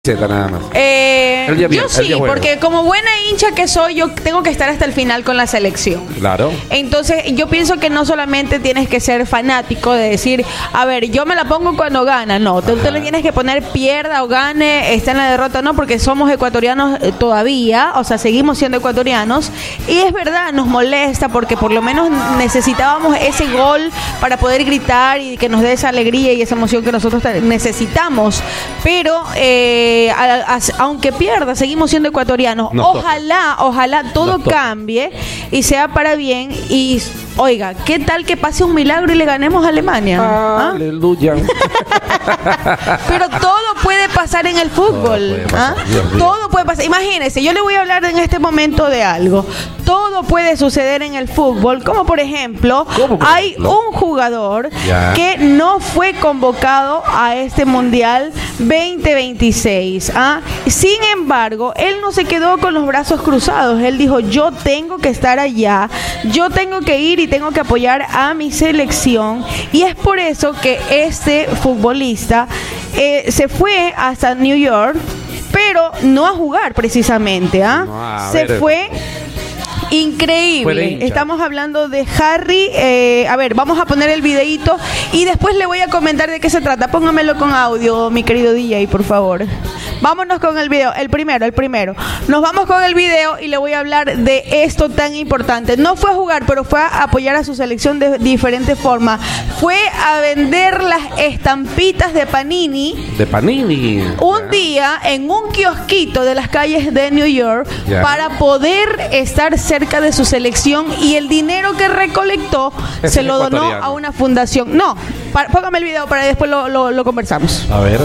Nada más. Yo sí, porque como buena hincha que soy, yo tengo que estar hasta el final con la selección. Claro. Entonces, yo pienso que no solamente tienes que ser fanático de decir, a ver, yo me la pongo cuando gana. No, tú le tienes que poner pierda o gane, está en la derrota, no, porque somos ecuatorianos todavía, o sea, seguimos siendo ecuatorianos. Y es verdad, nos molesta porque por lo menos necesitábamos ese gol para poder gritar y que nos dé esa alegría y esa emoción que nosotros necesitamos. Pero, aunque pierda, seguimos siendo ecuatorianos. Ojalá todo cambie y sea para bien. Y oiga, ¿qué tal que pase un milagro y le ganemos a Alemania? Aleluya. Pero todo puede pasar en el fútbol. Todo puede pasar. Imagínense, yo le voy a hablar en este momento de algo. Todo puede suceder en el fútbol, como por ejemplo, hay un jugador que no fue convocado a este Mundial 2026. Sin embargo, él no se quedó con los brazos cruzados. Él dijo, yo tengo que estar allá, yo tengo que ir y tengo que apoyar a mi selección. Y es por eso que este futbolista se fue hasta New York, pero no a jugar precisamente. Se fue. Increíble. Estamos hablando de Harry. A ver, vamos a poner el videíto y después le voy a comentar de qué se trata. Póngamelo con audio, mi querido DJ, por favor. Vámonos con el video, el primero. Nos vamos con el video y le voy a hablar de esto tan importante. No fue a jugar, pero fue a apoyar a su selección de diferentes formas. Fue a vender las estampitas de Panini. Un día en un kiosquito de las calles de New York para poder estar cerca de su selección, y el dinero que recolectó se lo donó a una fundación. No, póngame el video para después lo conversamos. A ver.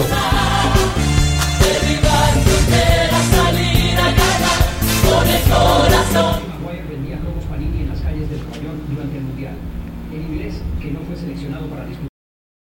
Con el corazón.